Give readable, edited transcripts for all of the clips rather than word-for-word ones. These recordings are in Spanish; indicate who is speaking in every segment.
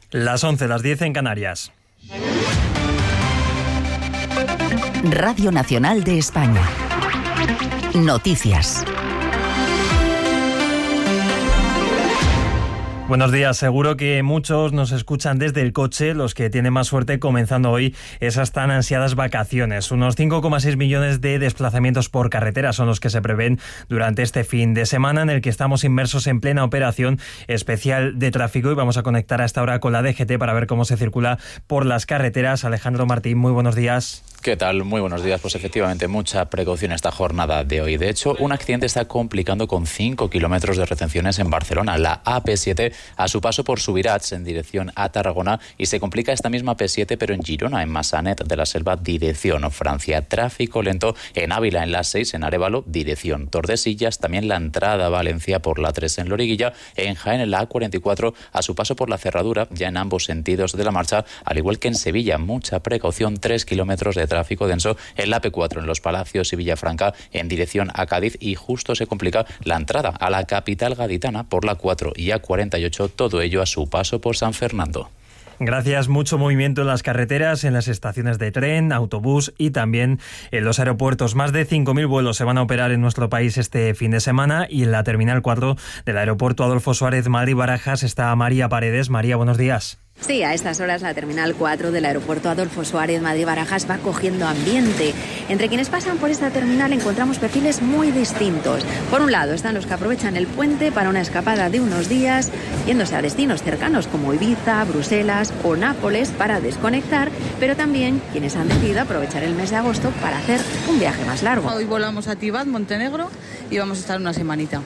Speaker 1: Las 11, las 10 en Canarias.
Speaker 2: Radio Nacional de España. Noticias.
Speaker 1: Buenos días. Seguro que muchos nos escuchan desde el coche, los que tienen más suerte comenzando hoy esas tan ansiadas vacaciones. Unos 5,6 millones de desplazamientos por carretera son los que se prevén durante este fin de semana, en el que estamos inmersos en plena operación especial de tráfico, y vamos a conectar a esta hora con la DGT para ver cómo se circula por las carreteras. Alejandro Martín, muy buenos días.
Speaker 3: ¿Qué tal? Muy buenos días. Pues efectivamente, mucha precaución esta jornada de hoy. De hecho, un accidente está complicando con 5 kilómetros de retenciones en Barcelona. La AP7 a su paso por Subirats en dirección a Tarragona, y se complica esta misma P7 pero en Girona, en Massanet de la Selva, dirección Francia. Tráfico lento en Ávila, en la 6 en Arévalo, dirección Tordesillas. También la entrada a Valencia por la 3 en Loriguilla. En Jaén, en la A44 a su paso por la Cerradura, ya en ambos sentidos de la marcha, al igual que en Sevilla. Mucha precaución, 3 kilómetros de tráfico denso en la P4 en Los Palacios y Villafranca en dirección a Cádiz, y justo se complica la entrada a la capital gaditana por la 4 y A48, todo ello a su paso por San Fernando.
Speaker 1: Gracias. Mucho movimiento en las carreteras, en las estaciones de tren, autobús y también en los aeropuertos. Más de 5.000 vuelos se van a operar en nuestro país este fin de semana, y en la Terminal 4 del aeropuerto Adolfo Suárez Madrid-Barajas está María Paredes. María, buenos días.
Speaker 4: Sí, a estas horas la Terminal 4 del aeropuerto Adolfo Suárez Madrid-Barajas va cogiendo ambiente. Entre quienes pasan por esta terminal encontramos perfiles muy distintos. Por un lado están los que aprovechan el puente para una escapada de unos días, yéndose a destinos cercanos como Ibiza, Bruselas o Nápoles para desconectar, pero también quienes han decidido aprovechar el mes de agosto para hacer un viaje más largo.
Speaker 5: Hoy volamos a Tibat, Montenegro, y vamos a estar una semanita.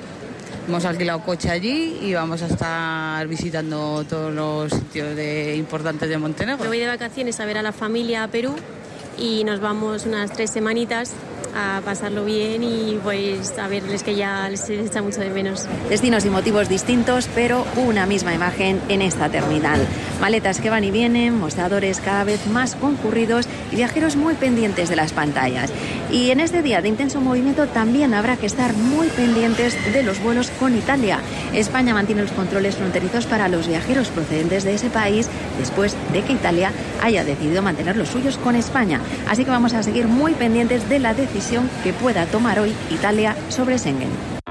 Speaker 5: Hemos alquilado coche allí y vamos a estar visitando todos los sitios importantes de Montenegro.
Speaker 6: Me voy de vacaciones a ver a la familia a Perú, y nos vamos unas 3 semanitas a pasarlo bien y pues a verles, que ya les echa mucho de menos.
Speaker 4: Destinos y motivos distintos, pero una misma imagen en esta terminal. Maletas que van y vienen, mostradores cada vez más concurridos y viajeros muy pendientes de las pantallas. Y en este día de intenso movimiento también habrá que estar muy pendientes de los vuelos con Italia. España mantiene los controles fronterizos para los viajeros procedentes de ese país después de que Italia haya decidido mantener los suyos con España. Así que vamos a seguir muy pendientes de la decisión que pueda tomar hoy Italia sobre Schengen.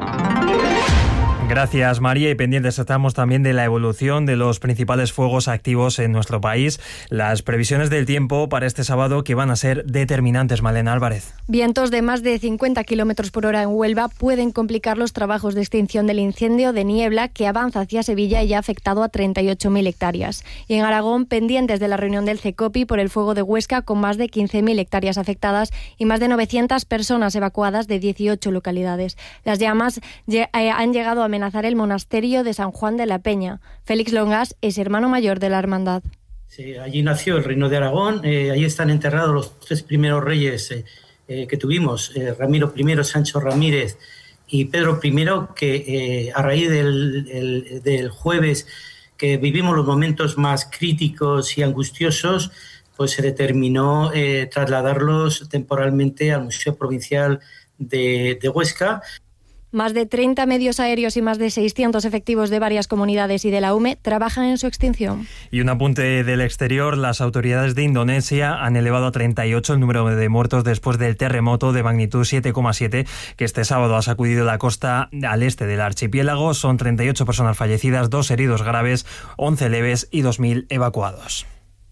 Speaker 1: Gracias, María, y pendientes estamos también de la evolución de los principales fuegos activos en nuestro país. Las previsiones del tiempo para este sábado, que van a ser determinantes. Malena Álvarez.
Speaker 7: Vientos de más de 50 kilómetros por hora en Huelva pueden complicar los trabajos de extinción del incendio de niebla que avanza hacia Sevilla y ha afectado a 38.000 hectáreas. Y en Aragón, pendientes de la reunión del CECOPI por el fuego de Huesca, con más de 15.000 hectáreas afectadas y más de 900 personas evacuadas de 18 localidades. Las llamas han llegado a amenazar el monasterio de San Juan de la Peña. Félix Longas es hermano mayor de la hermandad.
Speaker 8: Sí, allí nació el Reino de Aragón, allí están enterrados los 3 primeros reyes que tuvimos, Ramiro I, Sancho Ramírez y Pedro I, que a raíz del jueves, que vivimos los momentos más críticos y angustiosos, pues se determinó trasladarlos temporalmente al Museo Provincial de Huesca.
Speaker 7: Más de 30 medios aéreos y más de 600 efectivos de varias comunidades y de la UME trabajan en su extinción.
Speaker 1: Y un apunte del exterior: las autoridades de Indonesia han elevado a 38 el número de muertos después del terremoto de magnitud 7,7 que este sábado ha sacudido la costa al este del archipiélago. Son 38 personas fallecidas, 2 heridos graves, 11 leves y 2.000 evacuados.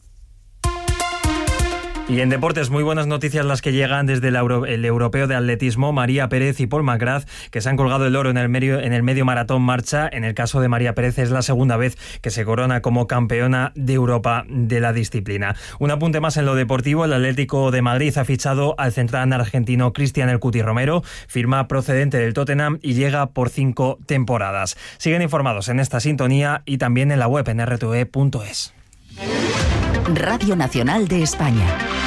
Speaker 1: Y en deportes, muy buenas noticias las que llegan desde el europeo de atletismo. María Pérez y Paul McGrath, que se han colgado el oro en el medio maratón marcha. En el caso de María Pérez es la segunda vez que se corona como campeona de Europa de la disciplina. Un apunte más en lo deportivo: el Atlético de Madrid ha fichado al central argentino Cristian El Cuti Romero, firma procedente del Tottenham y llega por 5 temporadas. Siguen informados en esta sintonía y también en la web en rtve.es.
Speaker 2: Radio Nacional de España.